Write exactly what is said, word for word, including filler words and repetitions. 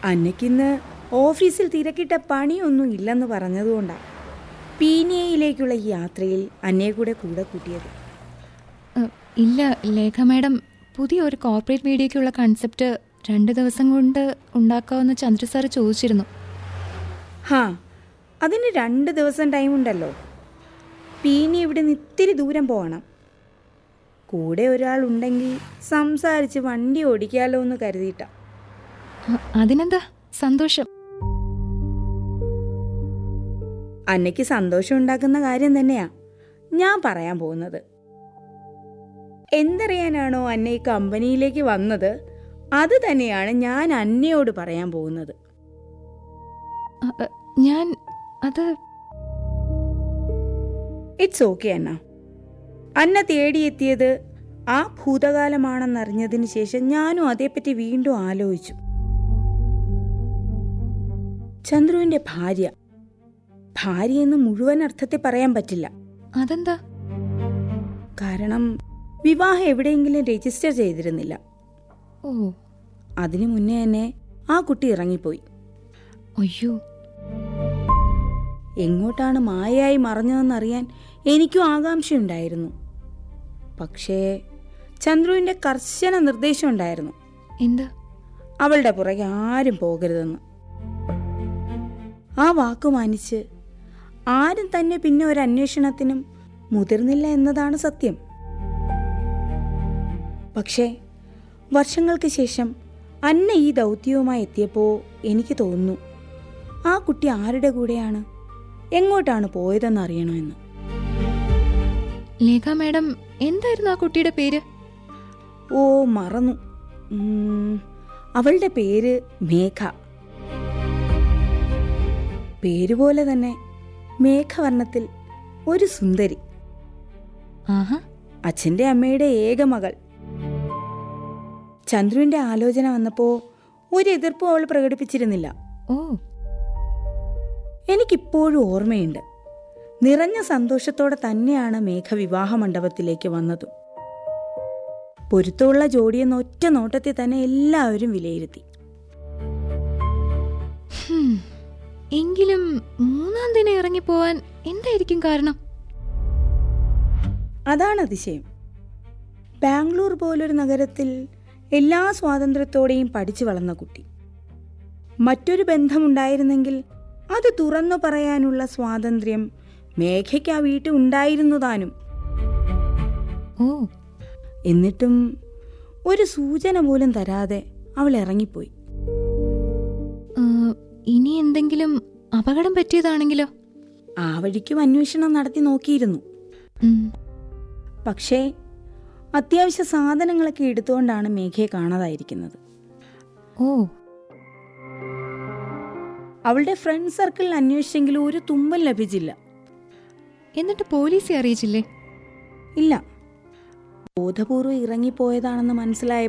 അന്നയ്ക്കിന്ന് ഓഫീസിൽ തിരക്കിട്ട പണിയൊന്നും ഇല്ലെന്ന് പറഞ്ഞതുകൊണ്ടാണ് പീനിയയിലേക്കുള്ള ഈ യാത്രയിൽ അന്നയെ കൂടെ കൂടെ കൂട്ടിയത്. ഇല്ല ലേഖ മാഡം, പുതിയ ഒരു കോർപ്പറേറ്റ് മീഡിയയ്ക്കുള്ള കൺസെപ്റ്റ് രണ്ട് ദിവസം കൊണ്ട് ഉണ്ടാക്കാമെന്ന് ചന്ദ്ര സാറ് ചോദിച്ചിരുന്നു. ഹാ, അതിന് രണ്ട് ദിവസം ടൈം ഉണ്ടല്ലോ. പീനി ഇവിടെ നിന്ന് ഇത്തിരി ദൂരം പോകണം. കൂടെ ഒരാൾ ഉണ്ടെങ്കിൽ സംസാരിച്ച് വണ്ടി ഓടിക്കാലോ എന്ന് കരുതിയിട്ട. അതിനെന്താ, സന്തോഷം. അന്നയ്ക്ക് സന്തോഷം ഉണ്ടാക്കുന്ന കാര്യം തന്നെയാ ഞാൻ പറയാൻ പോകുന്നത്. എന്തറിയാനാണോ അന്ന ഈ കമ്പനിയിലേക്ക് വന്നത്, അത് തന്നെയാണ് ഞാൻ അന്നയോട് പറയാൻ പോകുന്നത്. ഞാൻ അത് ഇറ്റ്സ് ഓക്കെ അന്ന. അന്ന തേടിയെത്തിയത് ആ ഭൂതകാലമാണെന്നറിഞ്ഞതിന് ശേഷം ഞാനും അതേപ്പറ്റി വീണ്ടും ആലോചിച്ചു. ചന്ദ്രുവിന്റെ ഭാര്യ ഭാര്യയെന്ന് മുഴുവൻ അർത്ഥത്തിൽ പറയാൻ പറ്റില്ല. അതെന്താ? കാരണം വിവാഹം എവിടെയെങ്കിലും രജിസ്റ്റർ ചെയ്തിരുന്നില്ല. ഓ, അതിനു മുന്നേ തന്നെ ആ കുട്ടി ഇറങ്ങിപ്പോയി. അയ്യോ. എങ്ങോട്ടാണ് മായയായി മറഞ്ഞതെന്നറിയാൻ എനിക്കും ആകാംക്ഷയുണ്ടായിരുന്നു. പക്ഷേ ചന്ദ്രുവിന്റെ കർശന നിർദ്ദേശം ഉണ്ടായിരുന്നു. എന്താ? അവളുടെ പുറകെ ആരും പോകരുതെന്ന്. ആ വാക്കു മാനിച്ച് ആരും തന്നെ പിന്നെ ഒരു അന്വേഷണത്തിനും മുതിർന്നില്ല എന്നതാണ് സത്യം. പക്ഷേ വർഷങ്ങൾക്ക് ശേഷം അന്ന ഈ ദൗത്യവുമായി എത്തിയപ്പോൾ എനിക്ക് തോന്നുന്നു ആ കുട്ടി ആരുടെ കൂടെയാണ്, എങ്ങോട്ടാണ് പോയതെന്ന് അറിയണമെന്ന്. ലേഖ മാഡം, എന്തായിരുന്നു ആ കുട്ടിയുടെ പേര്? ഓ, മറന്നു. അവളുടെ പേര് മേഘ. പേരുപോലെ തന്നെ മേഘവർണ്ണത്തിൽ ഒരു സുന്ദരി. ആഹാ. അച്ഛൻ്റെ അമ്മയുടെ ഏക മകൾ. ചന്ദ്രുവിന്റെ ആലോചന വന്നപ്പോ ഒരു എതിർപ്പും അവൾ പ്രകടിപ്പിച്ചിരുന്നില്ല. ഓ, എനിക്കിപ്പോഴും ഓർമ്മയുണ്ട്. നിറഞ്ഞ സന്തോഷത്തോടെ തന്നെയാണ് മേഘ വിവാഹ മണ്ഡപത്തിലേക്ക് വന്നതും. പൊരുത്തമുള്ള ജോഡിയെന്ന ഒറ്റ നോട്ടത്തിൽ തന്നെ എല്ലാവരും വിലയിരുത്തി. എങ്കിലും മൂന്നാം ദിനം ഇറങ്ങിപ്പോവാൻ എന്തായിരിക്കും കാരണം? അതാണ് അതിശയം. ബാംഗ്ലൂർ പോലൊരു നഗരത്തിൽ എല്ലാ സ്വാതന്ത്ര്യത്തോടെയും പഠിച്ചു വളർന്ന കുട്ടി. മറ്റൊരു ബന്ധമുണ്ടായിരുന്നെങ്കിൽ അത് തുറന്നു പറയാനുള്ള സ്വാതന്ത്ര്യം മേഘയ്ക്ക് ആ വീട്ടിൽ ഉണ്ടായിരുന്നതാനും. ഓ, എന്നിട്ടും ഒരു സൂചന പോലും തരാതെ അവൾ ഇറങ്ങിപ്പോയി. ഇനി എന്തെങ്കിലും അപകടം പറ്റിയതാണെങ്കിലോ? ആ വഴിക്കും അന്വേഷണം നടത്തി നോക്കിയിരുന്നു. പക്ഷേ അത്യാവശ്യ സാധനങ്ങളൊക്കെ എടുത്തുകൊണ്ടാണ് മേഘയെ കാണാതായിരിക്കുന്നത്. ഓ, അവളുടെ ഫ്രണ്ട് സർക്കിളിൽ അന്വേഷിച്ചെങ്കിലും ഒരു തുമ്പൽ ലഭിച്ചില്ല. എന്നിട്ട് പോലീസെ അറിയിച്ചില്ലേ? ഇല്ല. ബോധപൂർവ്വം ഇറങ്ങിപ്പോയതാണെന്ന് മനസ്സിലായ